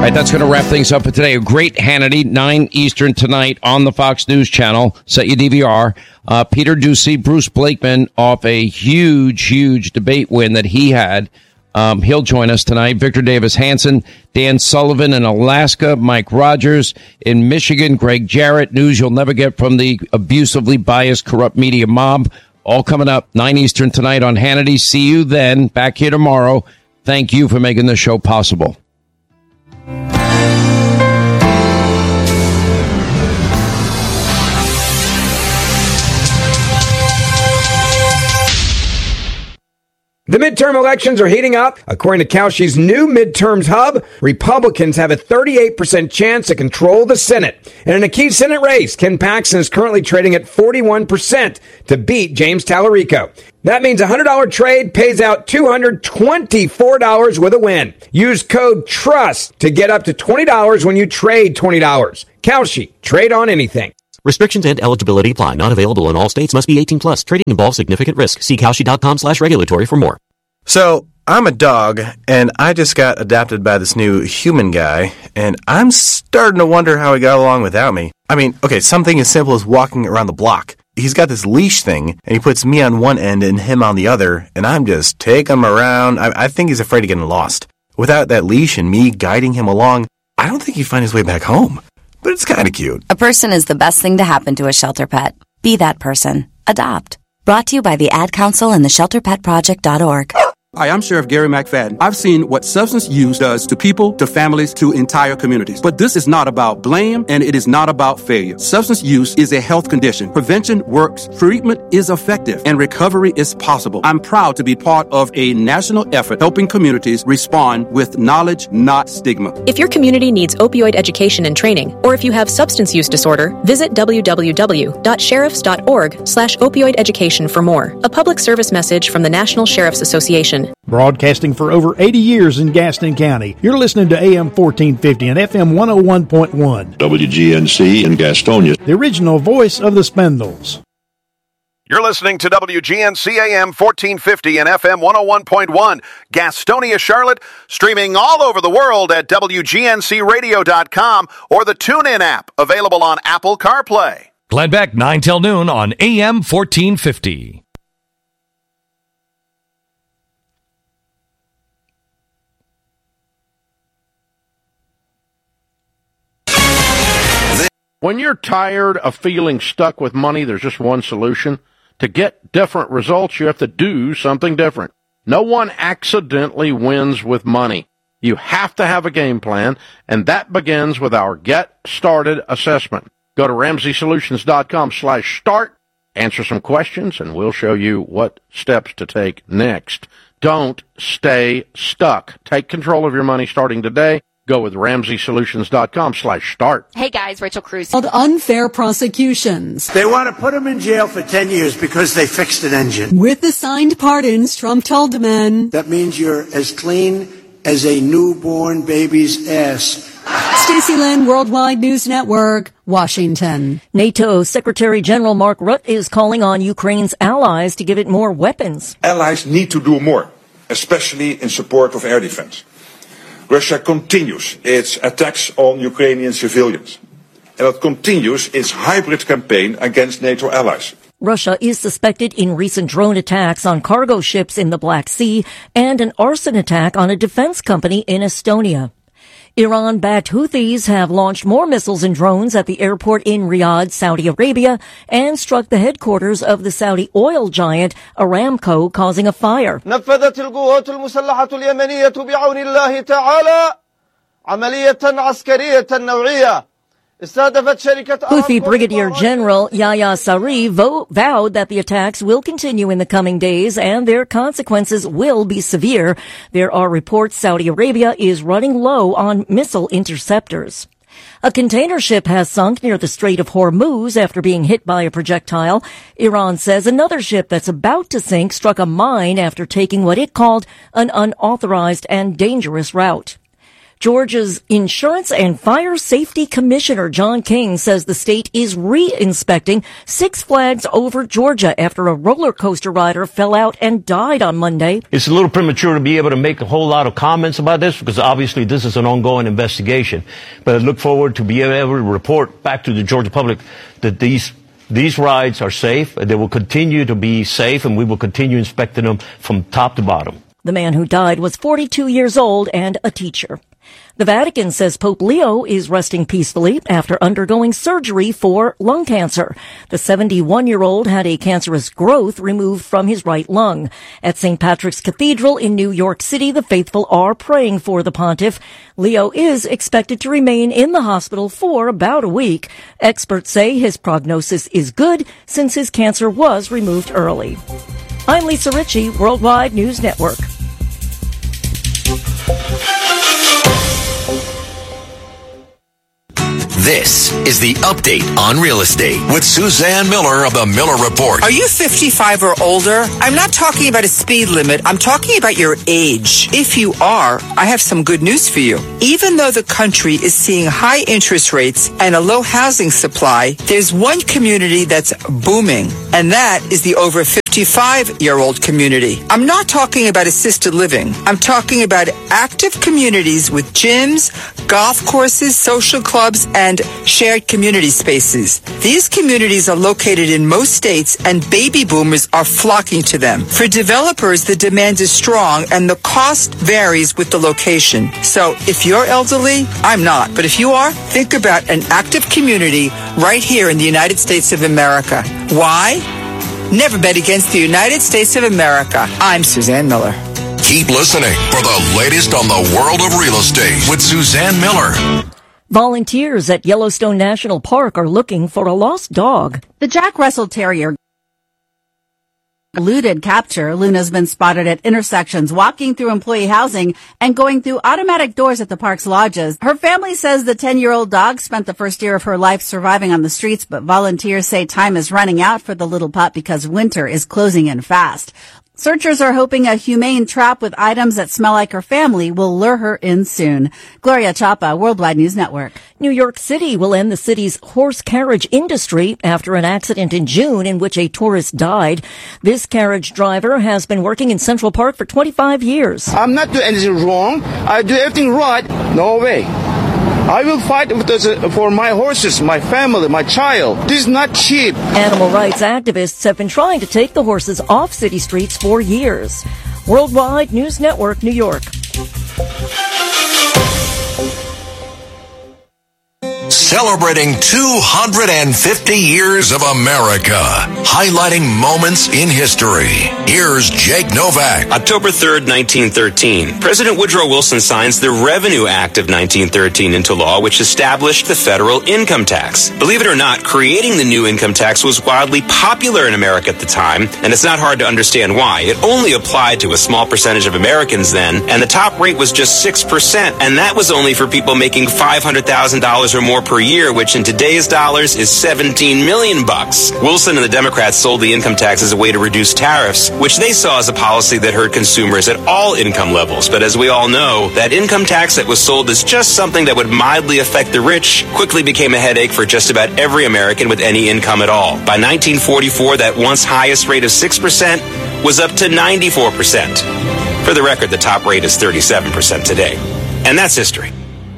All right, that's going to wrap things up for today. A great Hannity, 9 Eastern tonight on the Fox News Channel. Set your DVR. Peter Doocy, Bruce Blakeman off a huge debate win that he had. He'll join us tonight. Victor Davis Hanson, Dan Sullivan in Alaska, Mike Rogers in Michigan, Greg Jarrett. News you'll never get from the abusively biased, corrupt media mob. All coming up 9 Eastern tonight on Hannity. See you then. Back here tomorrow. Thank you for making the show possible. The midterm elections are heating up. According to Kalshi's new midterms hub, Republicans have a 38% chance to control the Senate. And in a key Senate race, Ken Paxton is currently trading at 41% to beat James Tallarico. That means a $100 trade pays out $224 with a win. Use code TRUST to get up to $20 when you trade $20. Kalshi, trade on anything. Restrictions and eligibility apply. Not available in all states. Must be 18 plus. Trading involves significant risk. See Kalshi.com/regulatory for more. So, I'm a dog, and I just got adopted by this new human guy, and I'm starting to wonder how he got along without me. I mean, okay, something as simple as walking around the block. He's got this leash thing, and he puts me on one end and him on the other, and I'm just taking him around. I think he's afraid of getting lost. Without that leash and me guiding him along, I don't think he'd find his way back home. But it's kind of cute. A person is the best thing to happen to a shelter pet. Be that person. Adopt. Brought to you by the Ad Council and the ShelterPetProject.org. Hi, I'm Sheriff Gary McFadden. I've seen what substance use does to people, to families, to entire communities. But this is not about blame, and it is not about failure. Substance use is a health condition. Prevention works, treatment is effective, and recovery is possible. I'm proud to be part of a national effort helping communities respond with knowledge, not stigma. If your community needs opioid education and training, or if you have substance use disorder, visit www.sheriffs.org/opioid education for more. A public service message from the National Sheriff's Association. Broadcasting for over 80 years in Gaston County. You're listening to AM 1450 and FM 101.1. WGNC in Gastonia. The original voice of the Spindles. You're listening to WGNC AM 1450 and FM 101.1. Gastonia, Charlotte. Streaming all over the world at WGNCradio.com or the TuneIn app. Available on Apple CarPlay. Glenn Beck, 9 till noon on AM 1450. When you're tired of feeling stuck with money, there's just one solution. To get different results, you have to do something different. No one accidentally wins with money. You have to have a game plan, and that begins with our Get Started assessment. Go to RamseySolutions.com/start, answer some questions, and we'll show you what steps to take next. Don't stay stuck. Take control of your money starting today. Go with RamseySolutions.com/start. Hey guys, Rachel Cruz. Called unfair prosecutions. They want to put them in jail for 10 years because they fixed an engine. With the signed pardons, Trump told the men. That means you're as clean as a newborn baby's ass. Stacey Lynn, Worldwide News Network, Washington. NATO Secretary General Mark Rutte is calling on Ukraine's allies to give it more weapons. Allies need to do more, especially in support of air defense. Russia continues its attacks on Ukrainian civilians, and it continues its hybrid campaign against NATO allies. Russia is suspected in recent drone attacks on cargo ships in the Black Sea and an arson attack on a defense company in Estonia. Iran-backed Houthis have launched more missiles and drones at the airport in Riyadh, Saudi Arabia, and struck the headquarters of the Saudi oil giant Aramco, causing a fire. نفذت القوات المسلحة اليمنية بعون الله تعالى عملية عسكرية نوعية. Houthi Brigadier General Yahya Saree vowed that the attacks will continue in the coming days and their consequences will be severe. There are reports Saudi Arabia is running low on missile interceptors. A container ship has sunk near the Strait of Hormuz after being hit by a projectile. Iran says another ship that's about to sink struck a mine after taking what it called an unauthorized and dangerous route. Georgia's Insurance and Fire Safety Commissioner John King says the state is re-inspecting Six Flags Over Georgia after a roller coaster rider fell out and died on Monday. It's a little premature to be able to make a whole lot of comments about this because obviously this is an ongoing investigation. But I look forward to being able to report back to the Georgia public that these rides are safe. They will continue to be safe, and we will continue inspecting them from top to bottom. The man who died was 42 years old and a teacher. The Vatican says Pope Leo is resting peacefully after undergoing surgery for lung cancer. The 71-year-old had a cancerous growth removed from his right lung. At St. Patrick's Cathedral in New York City, the faithful are praying for the pontiff. Leo is expected to remain in the hospital for about a week. Experts say his prognosis is good since his cancer was removed early. I'm Lisa Ritchie, Worldwide News Network. This is the Update on Real Estate with Suzanne Miller of the Miller Report. Are you 55 or older? I'm not talking about a speed limit. I'm talking about your age. If you are, I have some good news for you. Even though the country is seeing high interest rates and a low housing supply, there's one community that's booming, and that is the over 55-year-old community. I'm not talking about assisted living. I'm talking about active communities with gyms, golf courses, social clubs, and shared community spaces. These communities are located in most states, and baby boomers are flocking to them. For developers, the demand is strong, and the cost varies with the location. So if you're elderly, I'm not. But if you are, think about an active community right here in the United States of America. Why? Never bet against the United States of America. I'm Suzanne Miller. Keep listening for the latest on the world of real estate with Suzanne Miller. Volunteers at Yellowstone National Park are looking for a lost dog. The Jack Russell Terrier eluded capture. Luna's been spotted at intersections, walking through employee housing and going through automatic doors at the park's lodges. Her family says the 10-year-old dog spent the first year of her life surviving on the streets, but volunteers say time is running out for the little pup because winter is closing in fast. Searchers are hoping a humane trap with items that smell like her family will lure her in soon. Gloria Chapa, Worldwide News Network. New York City will end the city's horse carriage industry after an accident in June in which a tourist died. This carriage driver has been working in Central Park for 25 years. I'm not doing anything wrong. I do everything right. No way. I will fight for my horses, my family, my child. This is not cheap. Animal rights activists have been trying to take the horses off city streets for years. Worldwide News Network, New York. Celebrating 250 years of America, highlighting moments in history. Here's Jake Novak. October 3rd, 1913. President Woodrow Wilson signs the Revenue Act of 1913 into law, which established the federal income tax. Believe it or not, creating the new income tax was wildly popular in America at the time, and it's not hard to understand why. It only applied to a small percentage of Americans then, and the top rate was just 6%, and that was only for people making $500,000 or more per year, which in today's dollars is $17 million. Wilson and the Democrats sold the income tax as a way to reduce tariffs, which they saw as a policy that hurt consumers at all income levels. But as we all know, that income tax that was sold as just something that would mildly affect the rich quickly became a headache for just about every American with any income at all. By 1944, that once highest rate of 6% was up to 94%. For the record, the top rate is 37% today. And that's history.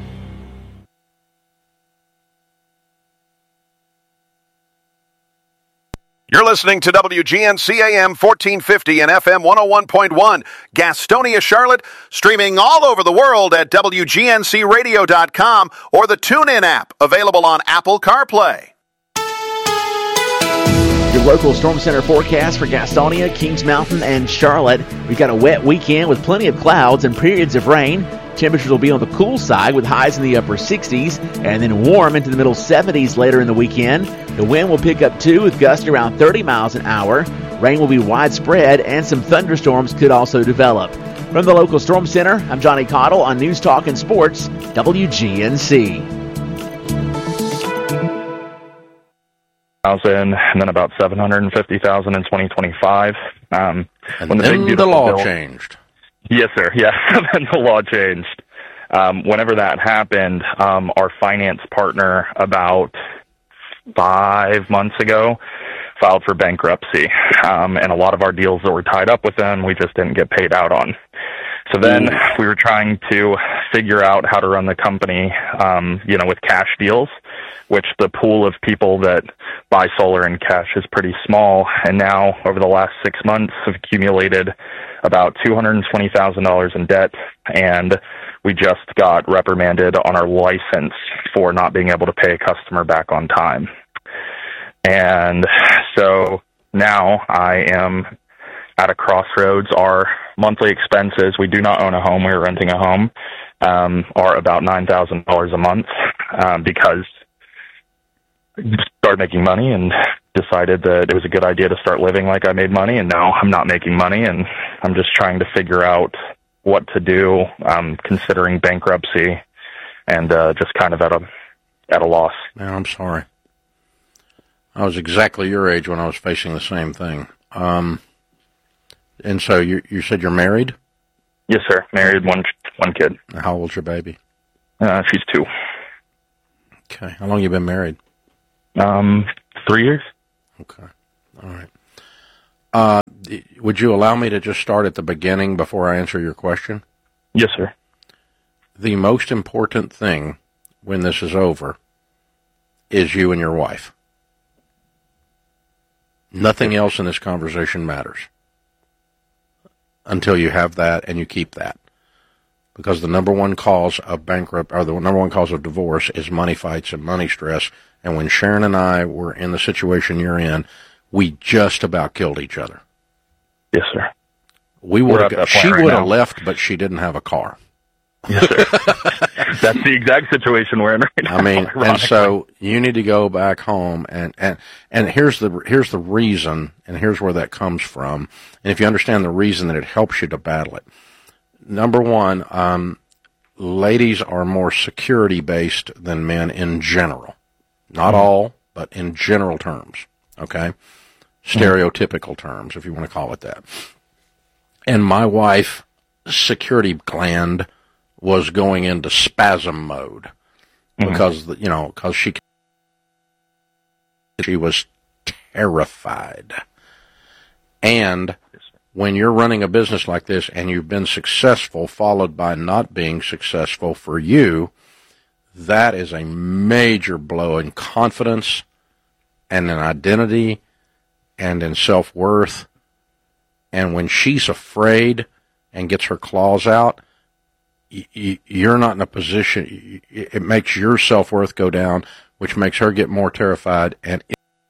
You're listening to WGNC AM 1450 and FM 101.1, Gastonia, Charlotte, streaming all over the world at WGNCradio.com or the TuneIn app, available on Apple CarPlay. Your local Storm Center forecast for Gastonia, Kings Mountain, and Charlotte. We've got a wet weekend with plenty of clouds and periods of rain. Temperatures will be on the cool side with highs in the upper 60s and then warm into the middle 70s later in the weekend. The wind will pick up too with gusts around 30 miles an hour. Rain will be widespread and some thunderstorms could also develop. From the local Storm Center, I'm Johnny Cottle on News Talk and Sports, WGNC. And then about 750,000 in 2025. And when then the law changed. Yes, sir. Yes, and then the law changed. Whenever that happened, our finance partner about 5 months ago filed for bankruptcy, and a lot of our deals that were tied up with them, we just didn't get paid out on. So then we were trying to figure out how to run the company, with cash deals, which the pool of people that buy solar in cash is pretty small. And now, over the last 6 months, have accumulated about $220,000 in debt, and we just got reprimanded on our license for not being able to pay a customer back on time. And so now I am at a crossroads. Our monthly expenses, we do not own a home, we're renting a home, are about $9,000 a month, because I started making money and decided that it was a good idea to start living like I made money, and now I'm not making money, and I'm just trying to figure out what to do, considering bankruptcy, and just kind of at a loss. Man, I'm sorry. I was exactly your age when I was facing the same thing. And so you said you're married? Yes, sir. Married, one kid. How old's your baby? She's 2. Okay. How long you been married? 3 years. Okay. All right. Would you allow me to just start at the beginning before I answer your question? Yes, sir. The most important thing when this is over is you and your wife. Nothing else in this conversation matters until you have that and you keep that. Because the number one cause of the number one cause of divorce is money fights and money stress. And when Sharon and I were in the situation you're in, we just about killed each other. Yes, sir. She would have left, but she didn't have a car. Yes, sir. That's the exact situation we're in right now. I mean, and so you need to go back home, and here's the reason, and here's where that comes from. And if you understand the reason, that it helps you to battle it. Number one, ladies are more security-based than men in general. Not all, but in general terms, okay? Stereotypical terms, if you want to call it that. And my wife's security gland was going into spasm mode because she was terrified. And when you're running a business like this and you've been successful followed by not being successful for you, that is a major blow in confidence and in identity and in self-worth. And when she's afraid and gets her claws out, you're not in a position, it makes your self-worth go down, which makes her get more terrified, and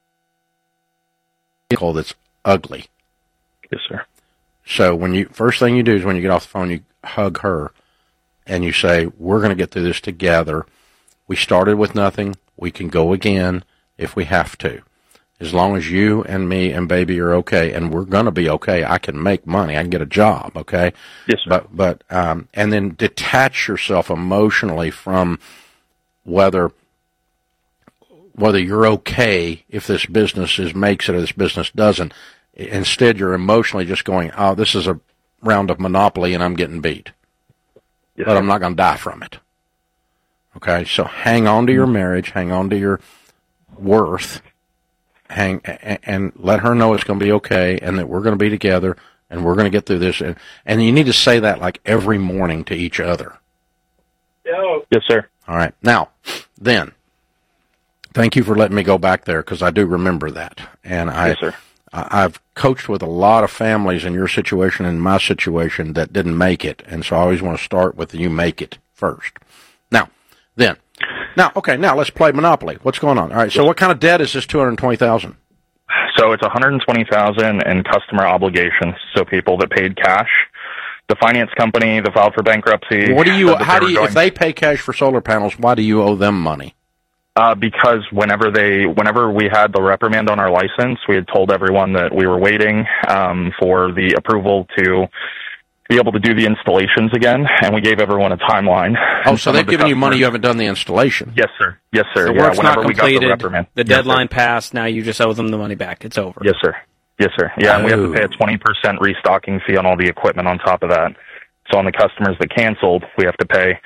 that's ugly. Yes, sir. So first thing you do is when you get off the phone, you hug her, and you say, we're going to get through this together. We started with nothing. We can go again if we have to. As long as you and me and baby are okay, and we're going to be okay, I can make money. I can get a job, okay? Yes, sir. But and then detach yourself emotionally from whether you're okay if this business makes it or this business doesn't. Instead, you're emotionally just going, oh, this is a round of Monopoly and I'm getting beat. Yes, but I'm not going to die from it. Okay? So hang on to your marriage, hang on to your worth, and let her know it's going to be okay and that we're going to be together and we're going to get through this. And you need to say that like every morning to each other. Yes, sir. All right. Now, then, thank you for letting me go back there because I do remember that. And yes, sir. I've coached with a lot of families in your situation and my situation that didn't make it. And so I always want to start with you make it first. Now, let's play Monopoly. What's going on? All right, so what kind of debt is this $220,000? So it's $120,000 in customer obligations, so people that paid cash. The finance company that filed for bankruptcy. If they pay cash for solar panels, why do you owe them money? Because whenever we had the reprimand on our license, we had told everyone that we were waiting for the approval to be able to do the installations again, and we gave everyone a timeline. Oh, so they've given you money, you haven't done the installation? Yes, sir. Yes, sir. The work's not completed, the deadline passed, now you just owe them the money back. It's over. Yes, sir. Yes, sir. Yeah, and we have to pay a 20% restocking fee on all the equipment on top of that. So on the customers that canceled, we have to pay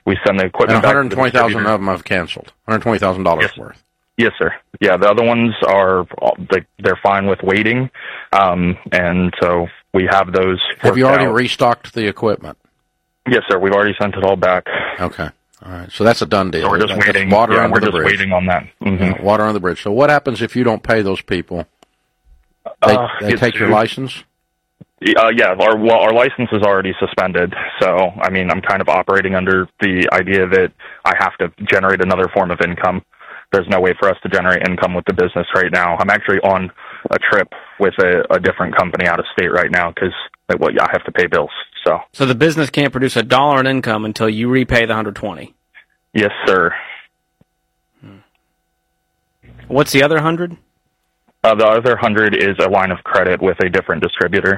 We send the equipment and $120,000 of them have canceled. $120,000 worth. Yes, sir. Yeah, the other ones are they're fine with waiting, and so we have those. Have you already restocked the equipment? Yes, sir. We've already sent it all back. Okay. All right. So that's a done deal. So we're just waiting. Water under we're the just bridge. waiting on that. Mm-hmm. Yeah, water under the bridge. So what happens if you don't pay those people? They take your license? Yeah. Our license is already suspended. So, I mean, I'm kind of operating under the idea that I have to generate another form of income. There's no way for us to generate income with the business right now. I'm actually on a trip with a different company out of state right now because I have to pay bills. So the business can't produce $1 in income until you repay the $120. Yes, sir. What's the other 100? The other 100 is a line of credit with a different distributor.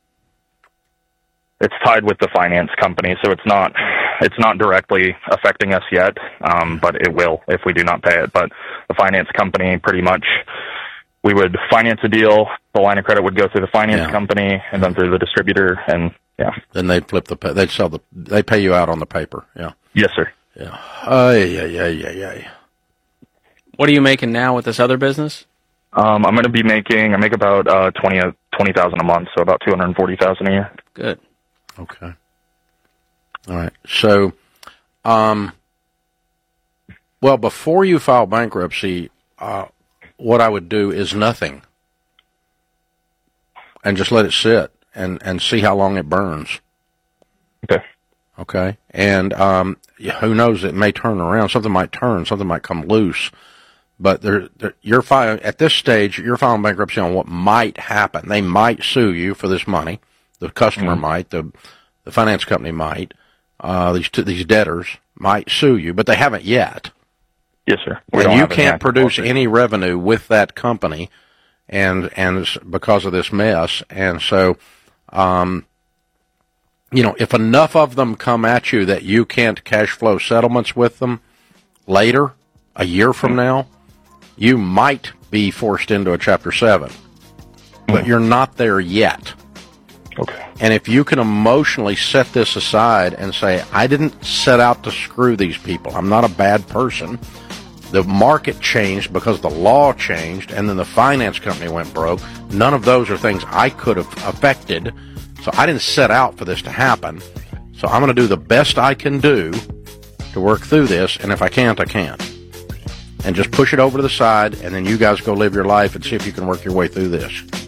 It's tied with the finance company, so it's not directly affecting us yet, but it will if we do not pay it. But the finance company, pretty much, we would finance a deal. The line of credit would go through the finance company and then through the distributor, and then they'd flip they pay you out on the paper. Yeah. Yes, sir. Yeah. Yeah. What are you making now with this other business? I'm going to be I make about $20,000 a month, so about $240,000 a year. Good. Okay. All right. So, well, before you file bankruptcy, what I would do is nothing, and just let it sit and see how long it burns. Okay. Okay. And who knows? It may turn around. Something might turn. Something might come loose. But you're filing at this stage. You're filing bankruptcy on what might happen. They might sue you for this money. The customer might. The finance company might. These debtors might sue you, but they haven't yet. Yes, sir. And you can't produce any revenue with that company, and because of this mess. And so, if enough of them come at you that you can't cash flow settlements with them later, a year from now, you might be forced into a Chapter 7. But you're not there yet. Okay. And if you can emotionally set this aside and say, I didn't set out to screw these people. I'm not a bad person. The market changed because the law changed, and then the finance company went broke. None of those are things I could have affected. So I didn't set out for this to happen. So I'm going to do the best I can do to work through this, and if I can't, I can't. And just push it over to the side, and then you guys go live your life and see if you can work your way through this.